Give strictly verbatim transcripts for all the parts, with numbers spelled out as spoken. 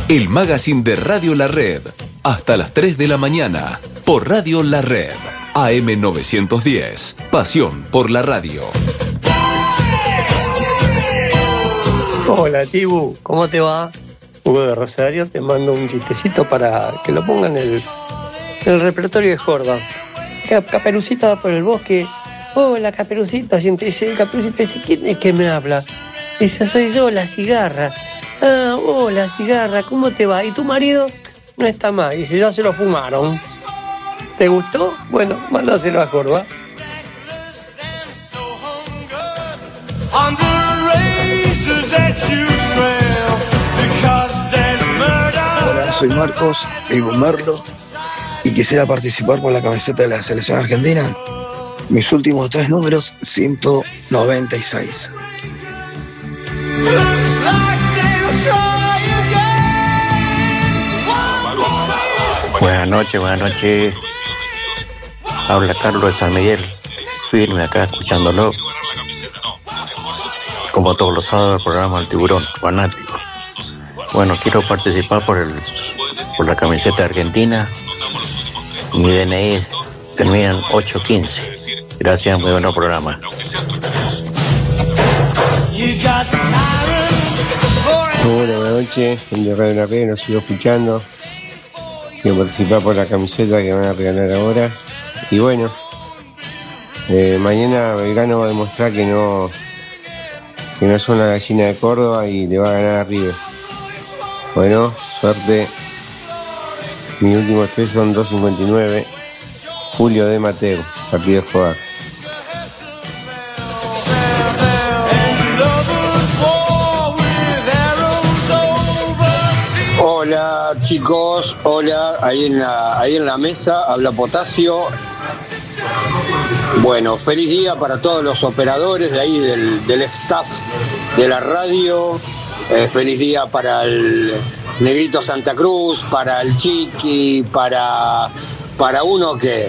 El magazine de Radio La Red. Hasta las tres de la mañana. Por Radio La Red. A M novecientos diez. Pasión por la radio. Hola, Tibu. ¿Cómo te va? Hugo de Rosario. Te mando un chistecito para que lo pongan en el, en el repertorio de Jordan. Caperucita va por el bosque. Hola, Caperucita. Y dice, Caperucita dice, ¿quién es que me habla? Dice, soy yo, la cigarra. Ah, hola, cigarra, ¿cómo te va? ¿Y tu marido? No está más. Dice, ya se lo fumaron. ¿Te gustó? Bueno, mándaselo a Jordan. Hola, soy Marcos, vivo en Merlo y quisiera participar por la camiseta de la selección argentina. Mis últimos tres números, ciento noventa y seis. Buenas noches, buenas noches. Habla Carlos de San Miguel, firme acá escuchándolo. Como todos los sábados, el programa El Tiburón, fanático. Bueno, quiero participar por el por la camiseta argentina. Mi D N I termina en ocho quince. Gracias, muy buen programa. Hola, buenas noches. El de Radio La Red nos sigo escuchando. Quiero participar por la camiseta que van a regalar ahora. Y bueno, eh, mañana Belgrano va a demostrar que no que no son la gallina de Córdoba y le va a ganar a River. Bueno, suerte. Mis últimos tres son dos cincuenta y nueve. Julio de Mateo, partido de jugar. Hola chicos, hola, ahí en la, ahí en la mesa, habla Potasio. Bueno, feliz día para todos los operadores de ahí, del, del staff de la radio. Eh, feliz día para el Negrito Santa Cruz, para el Chiqui, para, para uno que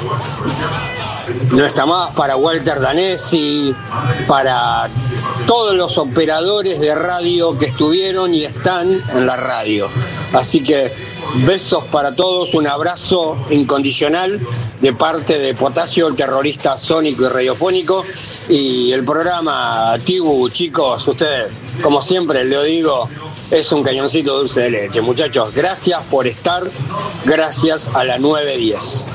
no está más, para Walter Danesi, para todos los operadores de radio que estuvieron y están en la radio. Así que besos para todos, un abrazo incondicional de parte de Potasio, el terrorista sónico y radiofónico. Y el programa Tibu, chicos, ustedes, como siempre lo digo, es un cañoncito dulce de leche. Muchachos, gracias por estar, gracias a la nueve diez.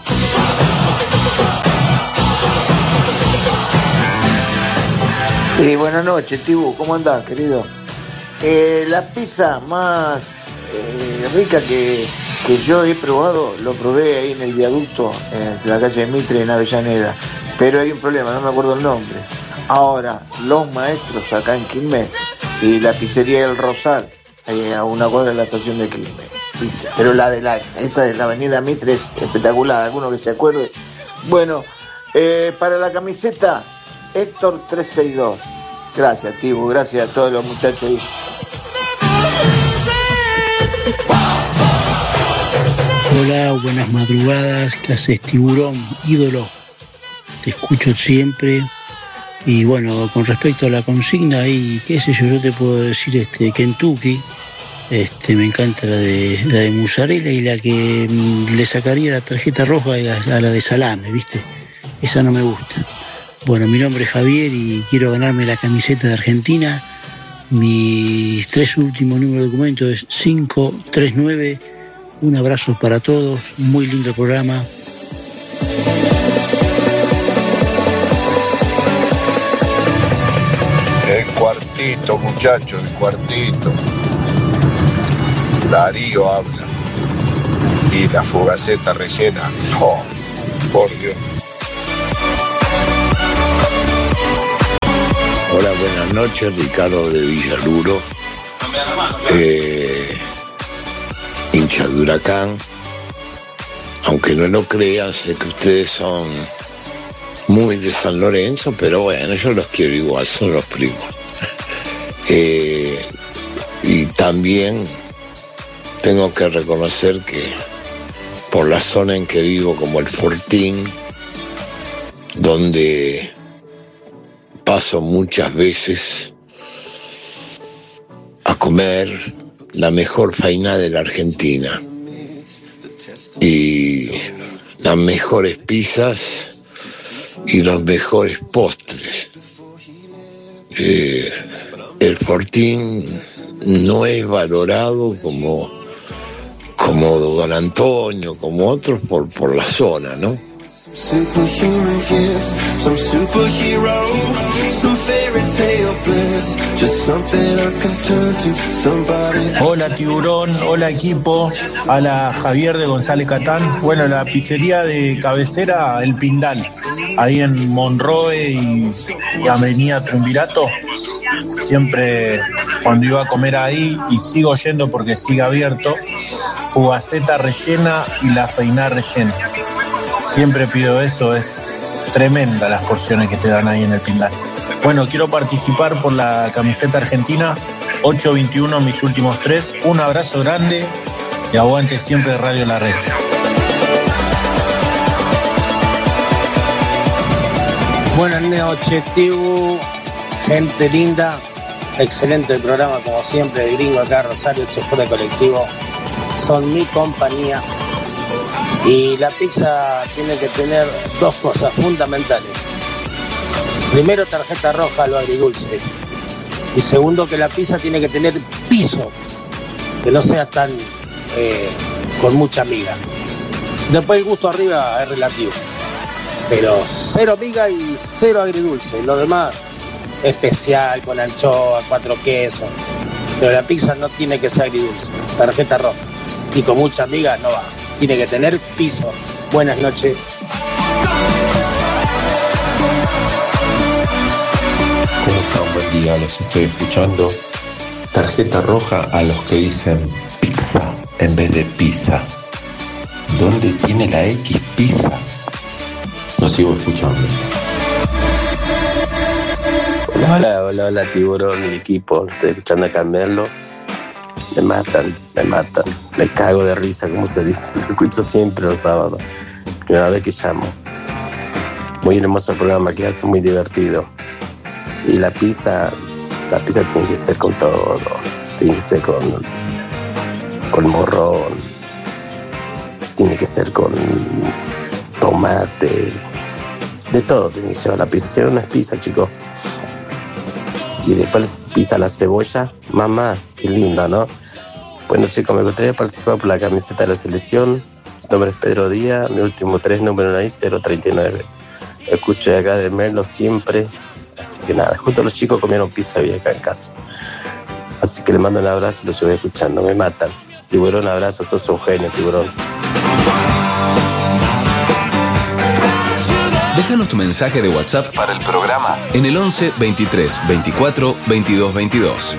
Sí, buenas noches, Tibu, ¿cómo andás, querido? Eh, la pizza más eh, rica que, que yo he probado, lo probé ahí en el viaducto, en la calle Mitre, en Avellaneda, pero hay un problema, no me acuerdo el nombre. Ahora, Los Maestros, acá en Quilmes, y la pizzería El Rosal, eh, a una cuadra de la estación de Quilmes. Pero la de la, esa de la avenida Mitre es espectacular, alguno que se acuerde. Bueno, eh, para la camiseta, Héctor trescientos sesenta y dos. Gracias, Tibu, gracias a todos los muchachos ahí. Hola, buenas madrugadas, ¿qué haces, Tiburón? Ídolo, te escucho siempre. Y bueno, con respecto a la consigna, ahí, qué sé yo, yo te puedo decir, este, Kentucky, este, me encanta la de, la de mozzarella y la que mm, le sacaría la tarjeta roja a la, a la de salame, ¿viste? Esa no me gusta. Bueno, mi nombre es Javier y quiero ganarme la camiseta de Argentina. Mis tres últimos números de documento es cinco tres nueve. Un abrazo para todos, muy lindo programa. El cuartito, muchachos, el cuartito. Darío habla. Y la fugaceta rellena. Oh, por Dios. Hola, buenas noches, Ricardo de Villaluro, eh, hincha de Huracán. Aunque no lo crean, sé que ustedes son muy de San Lorenzo, pero bueno, yo los quiero igual, son los primos. eh, y también tengo que reconocer que por la zona en que vivo, como el Fortín, donde paso muchas veces a comer la mejor fainá de la Argentina y las mejores pizzas y los mejores postres. Eh, el Fortín no es valorado como, como Don Antonio, como otros por, por la zona, ¿no? Superhuman gifts, some superhero, some fairy tale bliss, just something I can turn to, somebody. Hola Tiburón, hola equipo, a la Javier de González Catán. Bueno, la pizzería de cabecera, El Pindal, ahí en Monroe y, y Avenida Triunvirato. Siempre cuando iba a comer ahí, y sigo yendo porque sigue abierto, fugaceta rellena y la feiná rellena. Siempre pido eso, es tremenda las porciones que te dan ahí en El Pindal. Bueno, quiero participar por la camiseta argentina, ocho veintiuno mis últimos tres. Un abrazo grande y aguante siempre Radio La Red. Buenas noches, Tibu, gente linda. Excelente el programa, como siempre, de Gringo acá, Rosario, chofer de colectivo. Son mi compañía. Y la pizza tiene que tener dos cosas fundamentales. Primero, tarjeta roja a lo agridulce. Y segundo, que la pizza tiene que tener piso, que no sea tan eh, con mucha miga. Después el gusto arriba es relativo, pero cero miga y cero agridulce. Lo demás especial, con anchoa, cuatro quesos, pero la pizza no tiene que ser agridulce. Tarjeta roja. Y con mucha miga no va. Tiene que tener piso. Buenas noches. ¿Cómo están? Buen día, los estoy escuchando. Tarjeta roja a los que dicen pizza en vez de pizza. ¿Dónde tiene la X pizza? Lo sigo escuchando. Hola, hola, hola, hola, Tiburón y equipo. Estoy escuchando acá en Merlo. Me matan, me matan. Me cago de risa, como se dice. Lo escucho siempre los sábados. Primera vez que llamo. Muy hermoso el programa que hace, muy divertido. Y la pizza, la pizza tiene que ser con todo. Tiene que ser con, con morrón. Tiene que ser con tomate. De todo tiene que llevar la pizza. Si no, no es pizza, chicos. Y después pisa la cebolla. Mamá, qué linda, ¿no? Bueno, chicos, me gustaría participar por la camiseta de la selección. Mi nombre es Pedro Díaz, mi último tres, número ahí, cero treinta y nueve. Escucho de acá de Merlo siempre. Así que nada, justo los chicos comieron pizza hoy acá en casa. Así que les mando un abrazo y los voy escuchando. Me matan. Tiburón, abrazo, sos un genio, Tiburón. Déjanos tu mensaje de WhatsApp para el programa en el once veintitrés veinticuatro veintidós veintidós.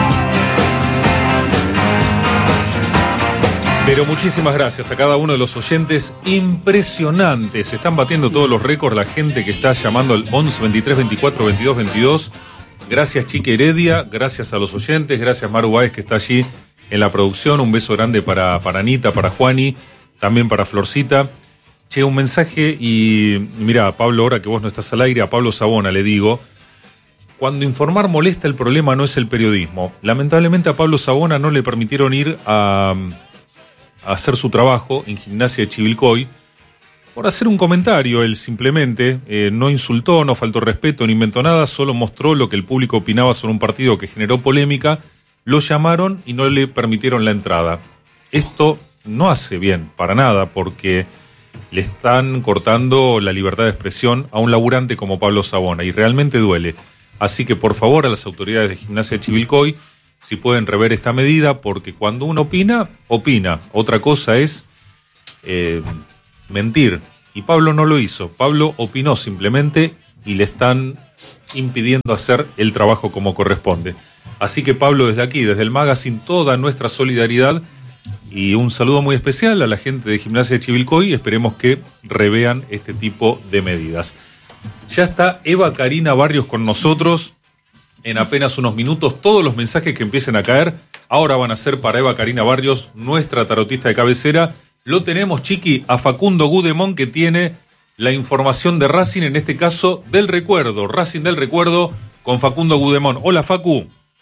Pero muchísimas gracias a cada uno de los oyentes. Impresionantes. Se están batiendo todos los récords la gente que está llamando al once veintitrés veinticuatro veintidós veintidós. Gracias, Chique Heredia. Gracias a los oyentes. Gracias, Maru Báez, que está allí en la producción. Un beso grande para, para Anita, para Juani, también para Florcita. Che, un mensaje y mira, Pablo, ahora que vos no estás al aire, a Pablo Sabona le digo, cuando informar molesta, el problema no es el periodismo. Lamentablemente a Pablo Sabona no le permitieron ir a, a hacer su trabajo en Gimnasia de Chivilcoy por hacer un comentario. Él simplemente eh, no insultó, no faltó respeto, no inventó nada, solo mostró lo que el público opinaba sobre un partido que generó polémica. Lo llamaron y no le permitieron la entrada. Esto no hace bien, para nada, porque le están cortando la libertad de expresión a un laburante como Pablo Sabona y realmente duele. Así que por favor a las autoridades de Gimnasia de Chivilcoy, si pueden rever esta medida, porque cuando uno opina, opina. Otra cosa es eh, mentir. Y Pablo no lo hizo. Pablo opinó simplemente y le están impidiendo hacer el trabajo como corresponde. Así que Pablo, desde aquí, desde el magazine, toda nuestra solidaridad. Y un saludo muy especial a la gente de Gimnasia de Chivilcoy. Esperemos que revean este tipo de medidas. Ya está Eva Karina Barrios con nosotros. En apenas unos minutos, todos los mensajes que empiecen a caer ahora van a ser para Eva Karina Barrios, nuestra tarotista de cabecera. Lo tenemos, Chiqui, a Facundo Gudemón, que tiene la información de Racing, en este caso del recuerdo. Racing del recuerdo con Facundo Gudemón. Hola, Facu.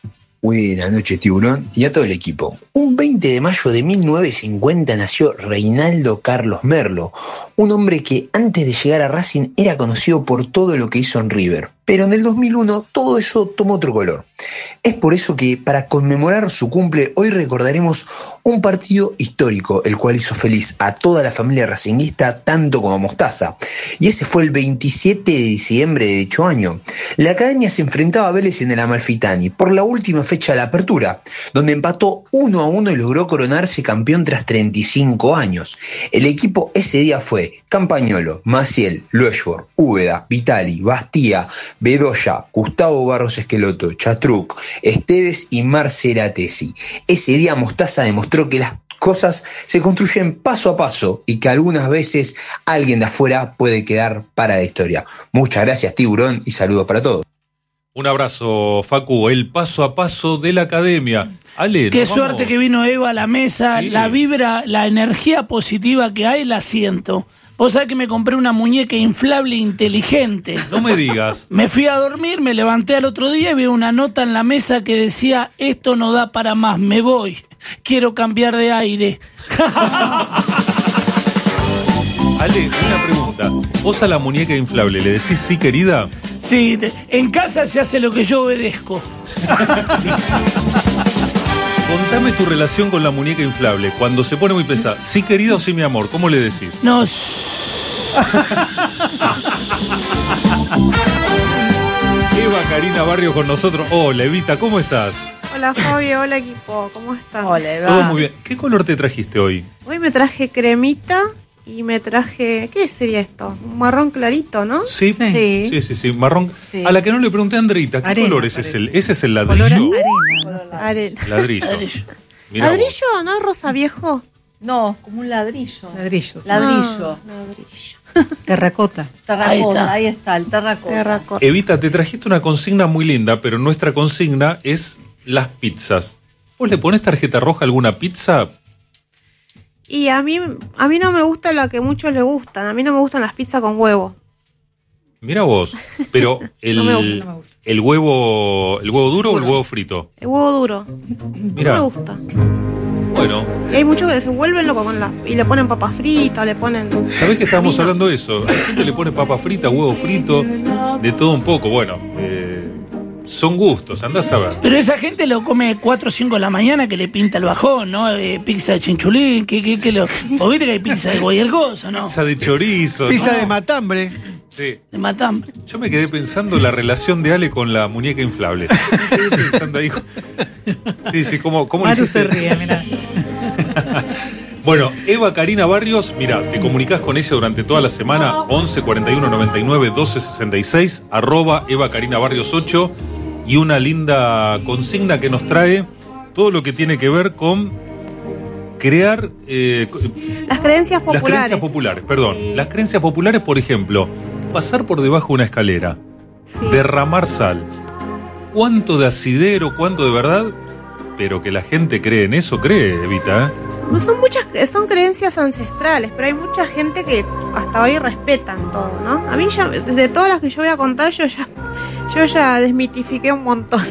Buenas noches, Tiburón, y a todo el equipo. Un veinte de mayo de mil novecientos cincuenta nació Reinaldo Carlos Merlo, un hombre que antes de llegar a Racing era conocido por todo lo que hizo en River. Pero en el dos mil uno todo eso tomó otro color. Es por eso que, para conmemorar su cumple, hoy recordaremos un partido histórico, el cual hizo feliz a toda la familia racinguista, tanto como a Mostaza. Y ese fue el veintisiete de diciembre de dicho año. La academia se enfrentaba a Vélez en el Amalfitani por la última fecha de la apertura, donde empató uno a uno y logró coronarse campeón tras treinta y cinco años. El equipo ese día fue Campagnolo, Maciel, Loeshborg, Úbeda, Vitali, Bastía, Bedoya, Gustavo Barros Esqueloto, Chatruc, Esteves y Marcelatesi. Ese día Mostaza demostró que las cosas se construyen paso a paso y que algunas veces alguien de afuera puede quedar para la historia. Muchas gracias, Tiburón, y saludos para todos. Un abrazo, Facu. El paso a paso de la academia. Ale, qué ¿nos suerte vamos? que vino Eva a la mesa. Sí. La vibra, la energía positiva que hay, la siento. Vos sabés que me compré una muñeca inflable inteligente. No me digas. Me fui a dormir, me levanté al otro día y veo una nota en la mesa que decía: esto no da para más, me voy. Quiero cambiar de aire. Ale, una pregunta. ¿Vos a la muñeca inflable le decís sí, querida? Sí, en casa se hace lo que yo obedezco. Contame tu relación con la muñeca inflable. Cuando se pone muy pesada, ¿sí, querida o sí, mi amor? ¿Cómo le decís? No. Eva Karina Barrios con nosotros. Hola, Evita, ¿cómo estás? Hola, Fabio, hola, equipo, ¿cómo están? Hola, Eva. Todo muy bien. ¿Qué color te trajiste hoy? Hoy me traje cremita y me traje... ¿Qué sería esto? Un marrón clarito, ¿no? Sí, sí, sí, sí, sí. Marrón. Sí. A la que no le pregunté a Andreita, ¿qué arena, color es ese? El, ¿Ese es el ladrillo? Color arena. No sé. Arena. Ladrillo. ¿Ladrillo? ¿No? ¿Rosa viejo? No, como un ladrillo. Ladrillo. Sí. Ladrillo. Ah, ladrillo. Terracota. Terracota, ahí está, ahí está el terracota. terracota. Evita, te trajiste una consigna muy linda, pero nuestra consigna es las pizzas. ¿Vos le ponés tarjeta roja a alguna pizza? Y a mí, a mí no me gusta la que muchos le gustan. A mí no me gustan las pizzas con huevo. Mira vos, pero el, no me gusta, no me gusta. el huevo, ¿el huevo duro, duro o el huevo frito? El huevo duro. Mirá. No me gusta. Bueno. Y hay muchos que se vuelven locos con la... Y le ponen papas fritas, le ponen... ¿Sabés que estábamos hablando de eso? Hay gente que le pone papa frita, huevo frito, de todo un poco. Bueno, eh, son gustos, andás a ver. Pero esa gente lo come cuatro o cinco de la mañana que le pinta el bajón, ¿no? Eh, pizza de chinchulín, que, que, que lo... O viste que hay pizza de goyalgoza, ¿no? Pizza de chorizo. Pizza ¿no? de matambre. Sí. De matambre. Yo me quedé pensando la relación de Ale con la muñeca inflable. Me quedé pensando ahí. Sí, sí, ¿cómo, cómo Maru se ríe, mirá. Bueno, Eva Karina Barrios, mira, te comunicás con ella durante toda la semana, once cuarenta y uno noventa y nueve doce sesenta y seis, arroba Eva Karina Barrios ocho, y una linda consigna que nos trae todo lo que tiene que ver con crear... Eh, las creencias populares. Las creencias populares, perdón. Sí. Las creencias populares, por ejemplo, pasar por debajo de una escalera, sí. derramar sal. ¿Cuánto de asidero, cuánto de verdad? Pero que la gente cree en eso, cree, Evita, ¿eh? Pues son muchas, son creencias ancestrales, pero hay mucha gente que hasta hoy respetan todo, ¿no? A mí ya, de todas las que yo voy a contar, yo ya, yo ya desmitifiqué un montón.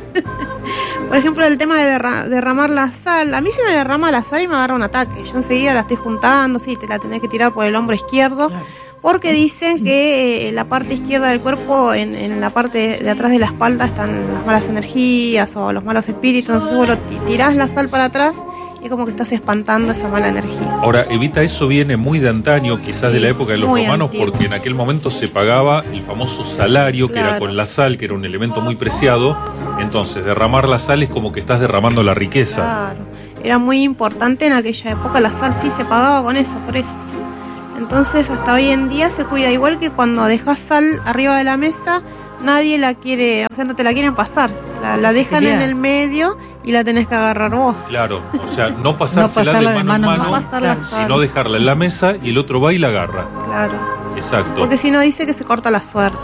Por ejemplo, el tema de derra- derramar la sal. A mí se me derrama la sal y me agarra un ataque. Yo enseguida la estoy juntando, sí, te la tenés que tirar por el hombro izquierdo. Claro. Porque dicen que en la parte izquierda del cuerpo, en, en la parte de atrás de la espalda, están las malas energías o los malos espíritus. Entonces vos lo tirás la sal para atrás y es como que estás espantando esa mala energía. Ahora, Evita, eso viene muy de antaño, quizás sí, de la época de los romanos, antiguo. Porque en aquel momento se pagaba el famoso salario, claro. que era con la sal, que era un elemento muy preciado. Entonces, derramar la sal es como que estás derramando la riqueza. Claro, era muy importante en aquella época, la sal sí se pagaba con eso, por eso. Entonces hasta hoy en día se cuida, igual que cuando dejas sal arriba de la mesa, nadie la quiere, o sea, no te la quieren pasar, la, la dejan en el medio y la tenés que agarrar vos. Claro, o sea, no pasársela no de mano en mano, mano claro. sino dejarla en la mesa y el otro va y la agarra. Claro. Exacto. Porque si no dice que se corta la suerte.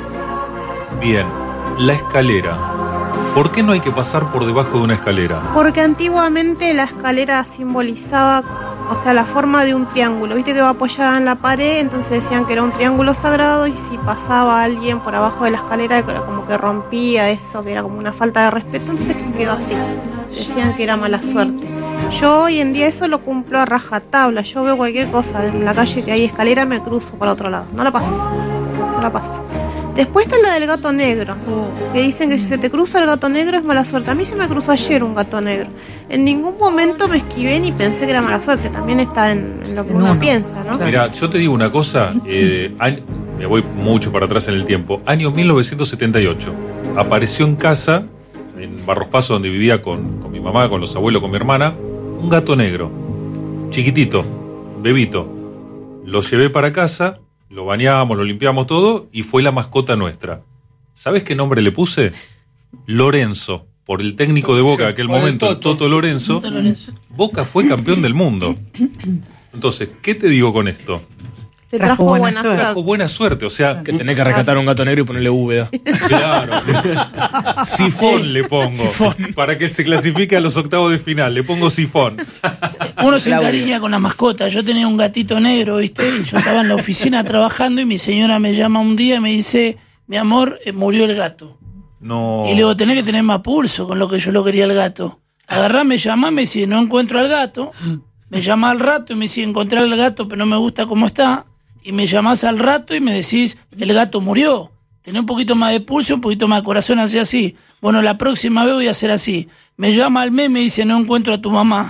Bien, la escalera. ¿Por qué no hay que pasar por debajo de una escalera? Porque antiguamente la escalera simbolizaba o sea, la forma de un triángulo. Viste que va apoyada en la pared, entonces decían que era un triángulo sagrado y si pasaba alguien por abajo de la escalera, como que rompía eso, que era como una falta de respeto, entonces quedó así. Decían que era mala suerte. Yo hoy en día eso lo cumplo a rajatabla. Yo veo cualquier cosa en la calle que hay escalera, me cruzo para otro lado. No la paso, no la paso. Después está la del gato negro, que dicen que si se te cruza el gato negro es mala suerte. A mí se me cruzó ayer un gato negro. En ningún momento me esquivé ni pensé que era mala suerte. También está en, en lo que uno no, piensa, ¿no? Mira, yo te digo una cosa, eh, año, me voy mucho para atrás en el tiempo. Año mil novecientos setenta y ocho. Apareció en casa, en Barros Paso, donde vivía con, con mi mamá, con los abuelos, con mi hermana, un gato negro, chiquitito, bebito. Lo llevé para casa, lo bañamos, lo limpiamos todo y fue la mascota nuestra. ¿Sabes qué nombre le puse? Lorenzo, por el técnico de Boca de aquel momento, el Toto, Toto Lorenzo. Toto Lorenzo. Boca fue campeón del mundo. Entonces, ¿qué te digo con esto? Te trajo buena, buena suerte. Trajo buena suerte, o sea... Que tenés que rescatar a un gato negro y ponerle Úbeda. Claro. Sifón le pongo. Sifón. Para que se clasifique a los octavos de final. Le pongo sifón. Uno se encariña con la mascota. Yo tenía un gatito negro, ¿viste? Y yo estaba en la oficina trabajando y mi señora me llama un día y me dice, mi amor, eh, murió el gato. No. Y le digo, tenés que tener más pulso con lo que yo lo quería el gato. Agarrá, me llama, me dice, no encuentro al gato. Me llama al rato y me dice, encontré al gato, pero no me gusta cómo está. Y me llamás al rato y me decís, el gato murió. Tenés un poquito más de pulso, un poquito más de corazón, así así. Bueno, la próxima vez voy a hacer así. Me llama al mes y me dice, no encuentro a tu mamá.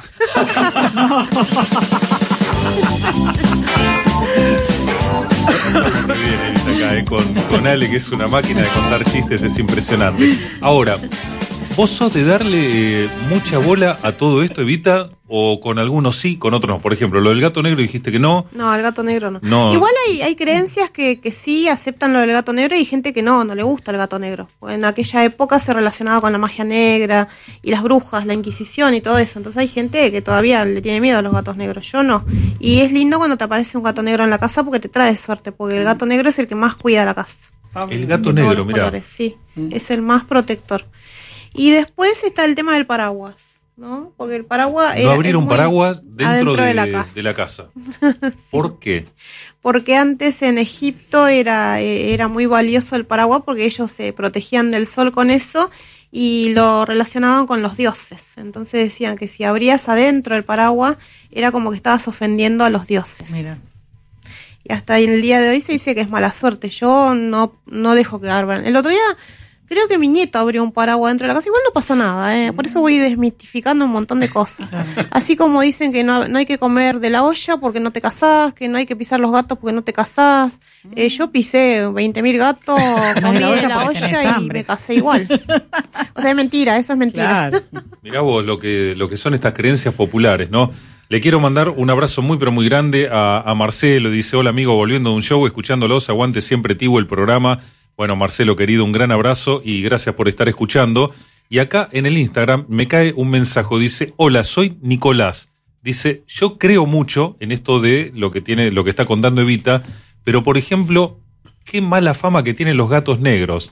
Muy bien, Evita, acá, eh, con, con Ale, que es una máquina de contar chistes, es impresionante. Ahora, ¿vos sos de darle mucha bola a todo esto, Evita? ¿O con algunos sí, con otros no? Por ejemplo, lo del gato negro dijiste que no. No, el gato negro no. no. Igual hay, hay creencias que, que sí aceptan lo del gato negro y hay gente que no, no le gusta el gato negro. Porque en aquella época se relacionaba con la magia negra y las brujas, la Inquisición y todo eso. Entonces hay gente que todavía le tiene miedo a los gatos negros. Yo no. Y es lindo cuando te aparece un gato negro en la casa porque te trae suerte. Porque el gato negro es el que más cuida la casa. El gato negro, mira. Sí, es el más protector. Y después está el tema del paraguas, ¿no? Porque el paraguas... No abrir un paraguas dentro de, de la casa. De la casa. ¿Por sí. qué? Porque antes en Egipto era, era muy valioso el paraguas porque ellos se protegían del sol con eso y lo relacionaban con los dioses. Entonces decían que si abrías adentro el paraguas era como que estabas ofendiendo a los dioses. Mira. Y hasta el día de hoy se dice que es mala suerte. Yo no, no dejo que abran. El otro día... Creo que mi nieto abrió un paraguas dentro de la casa. Igual no pasó nada, ¿eh? Por eso voy desmitificando un montón de cosas. Así como dicen que no, no hay que comer de la olla porque no te casás, que no hay que pisar los gatos porque no te casás. Eh, yo pisé veinte mil gatos, comí de la, la olla y me casé igual. O sea, es mentira, eso es mentira. Claro. Mirá vos lo que, lo que son estas creencias populares, ¿no? Le quiero mandar un abrazo muy pero muy grande a, a Marcelo. Dice, hola amigo, volviendo de un show, escuchándolos, aguante siempre Tivo el programa. Bueno, Marcelo, querido, un gran abrazo y gracias por estar escuchando. Y acá en el Instagram me cae un mensaje, dice, hola, soy Nicolás. Dice, yo creo mucho en esto de lo que tiene, lo que está contando Evita, pero por ejemplo, qué mala fama que tienen los gatos negros.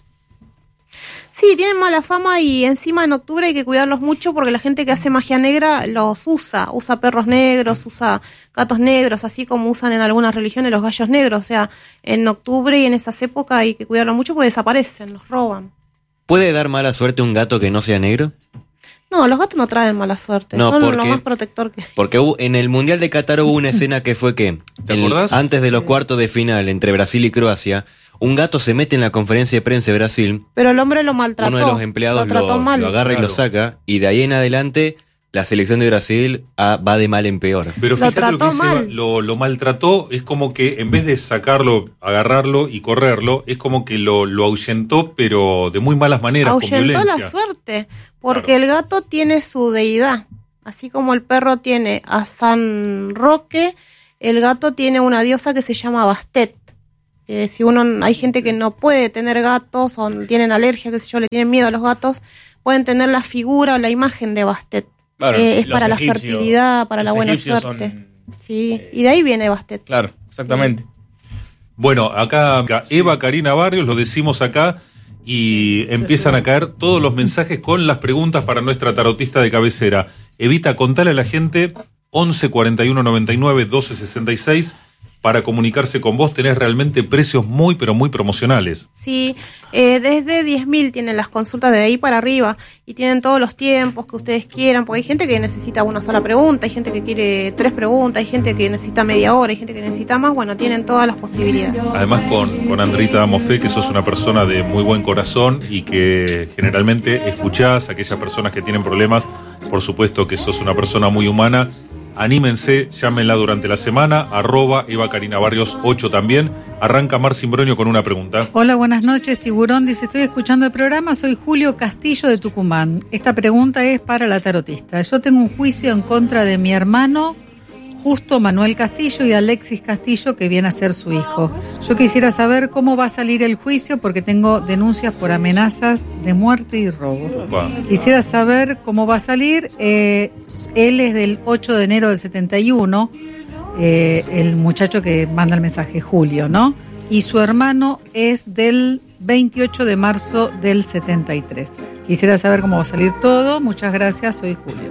Sí, tienen mala fama y encima en octubre hay que cuidarlos mucho porque la gente que hace magia negra los usa. Usa perros negros, usa gatos negros, así como usan en algunas religiones los gallos negros. O sea, en octubre y en esas épocas hay que cuidarlos mucho porque desaparecen, los roban. ¿Puede dar mala suerte un gato que no sea negro? No, los gatos no traen mala suerte, no, son porque, lo más protector que... Porque hubo, en el Mundial de Qatar hubo una escena que fue que, el, antes de los cuartos de final entre Brasil y Croacia, un gato se mete en la conferencia de prensa de Brasil. Pero el hombre lo maltrató. Uno de los empleados lo, lo, mal. lo agarra claro. y lo saca. Y de ahí en adelante, la selección de Brasil ah, va de mal en peor. Pero fíjate lo, lo que dice, lo, lo maltrató, es como que en vez de sacarlo, agarrarlo y correrlo, es como que lo, lo ahuyentó, pero de muy malas maneras, ahuyentó con violencia. La suerte, porque claro. el gato tiene su deidad. Así como el perro tiene a San Roque, el gato tiene una diosa que se llama Bastet. Eh, si uno, hay gente que no puede tener gatos o tienen alergia, qué sé yo, le tienen miedo a los gatos, pueden tener la figura o la imagen de Bastet. Claro, eh, es para egipcios, la fertilidad, para la buena suerte. Son, sí, eh, y de ahí viene Bastet. Claro, exactamente. Sí. Bueno, acá, acá sí. Eva Karina Barrios, lo decimos acá, y empiezan a caer todos los mensajes con las preguntas para nuestra tarotista de cabecera. Evita, contale a la gente once cuarenta y uno noventa y nueve doce sesenta y seis. Para comunicarse con vos tenés realmente precios muy, pero muy promocionales. Sí, eh, desde diez mil tienen las consultas de ahí para arriba y tienen todos los tiempos que ustedes quieran, porque hay gente que necesita una sola pregunta, hay gente que quiere tres preguntas, hay gente que necesita media hora, hay gente que necesita más, bueno, tienen todas las posibilidades. Además con, con Andreita damos fe que sos una persona de muy buen corazón y que generalmente escuchás a aquellas personas que tienen problemas, por supuesto que sos una persona muy humana. Anímense, llámenla durante la semana, arroba Eva Karina Barrios ocho también. Arranca Marci Broño con una pregunta. Hola, buenas noches, Tiburón. Dice, estoy escuchando el programa, soy Julio Castillo de Tucumán. Esta pregunta es para la tarotista. Yo tengo un juicio en contra de mi hermano, Justo Manuel Castillo, y Alexis Castillo, que viene a ser su hijo. Yo quisiera saber cómo va a salir el juicio porque tengo denuncias por amenazas de muerte y robo. Opa. Quisiera saber cómo va a salir. Eh, él es del ocho de enero del setenta y uno, eh, el muchacho que manda el mensaje, Julio, ¿no? Y su hermano es del veintiocho de marzo del setenta y tres. Quisiera saber cómo va a salir todo. Muchas gracias, soy Julio.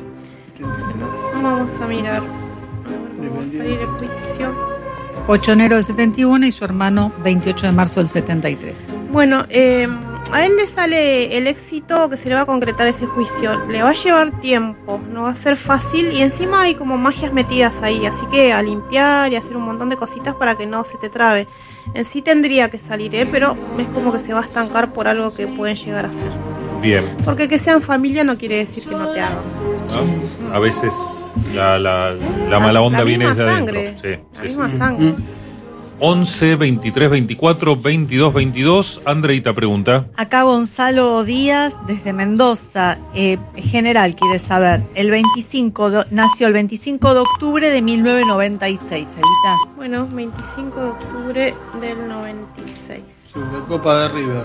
Vamos a mirar. Vamos a salir el juicio. ocho de enero del setenta y uno y su hermano veintiocho de marzo del setenta y tres. Bueno, eh, a él le sale el éxito que se le va a concretar ese juicio. Le va a llevar tiempo, no va a ser fácil y encima hay como magias metidas ahí, así que a limpiar y hacer un montón de cositas para que no se te trabe. En sí tendría que salir, ¿eh? Pero es como que se va a estancar por algo que pueden llegar a hacer. Bien. Porque que sean familia no quiere decir que no te hagan. ¿No? A veces la, la, la mala onda la viene misma desde sangre, adentro. Sí, la sí, misma sí. sangre. once, veintitrés, veinticuatro, veintidós, veintidós. Andreita pregunta. Acá Gonzalo Díaz desde Mendoza, eh, general, quiere saber. El veinticinco do- nació el veinticinco de octubre de mil novecientos noventa y seis, Evita. Bueno, veinticinco de octubre del noventa y seis. Supercopa de River.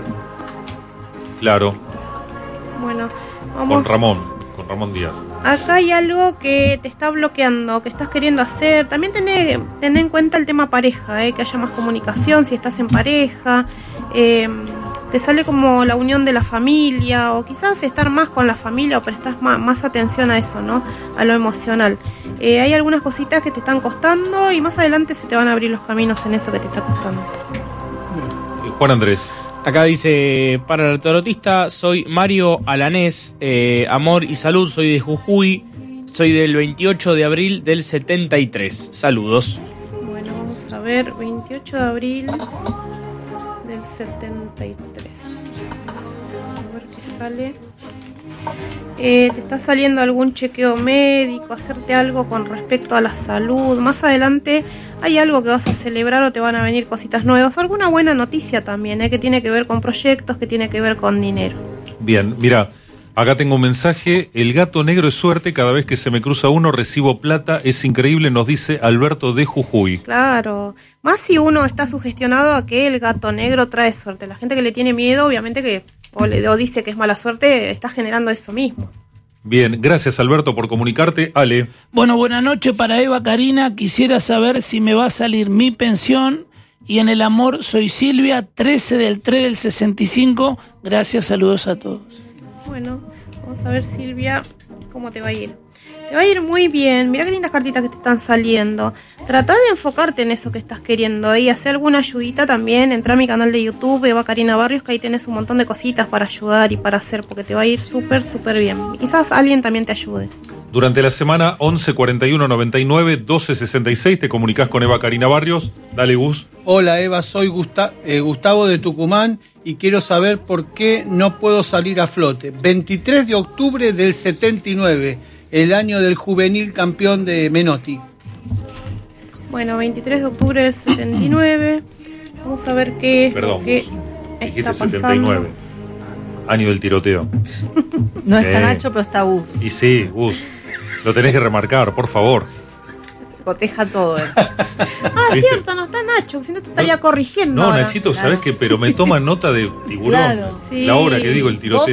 Claro, Bueno, con vamos. Ramón, con Ramón Díaz. Acá hay algo que te está bloqueando, que estás queriendo hacer. También tener, tener en cuenta el tema pareja, eh, que haya más comunicación si estás en pareja. Eh, te sale como la unión de la familia, o quizás estar más con la familia o prestas más, más atención a eso, ¿no? A lo emocional. Eh, hay algunas cositas que te están costando y más adelante se te van a abrir los caminos en eso que te está costando. Eh, Juan Andrés. Acá dice, para el tarotista, soy Mario Alanés, eh, amor y salud, soy de Jujuy, soy del veintiocho de abril del setenta y tres. Saludos. Bueno, vamos a ver, veintiocho de abril del setenta y tres. A ver qué sale. Eh, te está saliendo algún chequeo médico, hacerte algo con respecto a la salud. Más adelante hay algo que vas a celebrar o te van a venir cositas nuevas. Alguna buena noticia también, eh, que tiene que ver con proyectos, que tiene que ver con dinero. Bien, mira, acá tengo un mensaje. El gato negro es suerte, cada vez que se me cruza uno recibo plata, es increíble, nos dice Alberto de Jujuy. Claro, más si uno está sugestionado a que el gato negro trae suerte. La gente que le tiene miedo, obviamente que o, le, o dice que es mala suerte, está generando eso mismo. Bien, gracias Alberto por comunicarte. Ale. Bueno, buenas noches para Eva Karina. Quisiera saber si me va a salir mi pensión. Y en el amor soy Silvia, trece del tres del sesenta y cinco. Gracias, saludos a todos. Bueno, vamos a ver, Silvia, cómo te va a ir. Te va a ir muy bien. Mirá qué lindas cartitas que te están saliendo. Trata de enfocarte en eso que estás queriendo y hacer alguna ayudita también. Entra a mi canal de YouTube, Eva Karina Barrios, que ahí tenés un montón de cositas para ayudar y para hacer, porque te va a ir súper, súper bien. Y quizás alguien también te ayude. Durante la semana, once cuarenta y uno noventa y nueve doce sesenta y seis, te comunicas con Eva Karina Barrios. Dale, Gus. Hola Eva, soy Gusta- eh, Gustavo de Tucumán y quiero saber por qué no puedo salir a flote. veintitrés de octubre del setenta y nueve, el año del juvenil campeón de Menotti. Bueno, veintitrés de octubre del setenta y nueve. Vamos a ver qué, Perdón, qué Dijiste está pasando. setenta y nueve. Año del tiroteo. No está Eh. Nacho, pero está Gus. Y sí, Gus, lo tenés que remarcar, por favor. Coteja todo. eh. Ah, ¿Viste? cierto, no está Nacho, si no te estaría corrigiendo. No, ahora. Nachito, ¿sabés qué? Pero me toman nota de tiburón. Claro, sí. La hora que digo el tiroteo.